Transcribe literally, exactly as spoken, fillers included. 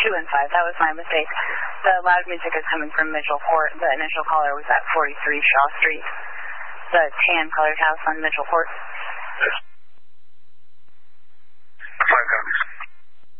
two and five. That was my mistake. The loud music is coming from Mitchell Court. The initial caller was at forty-three Shaw Street, the tan colored house on Mitchell Court.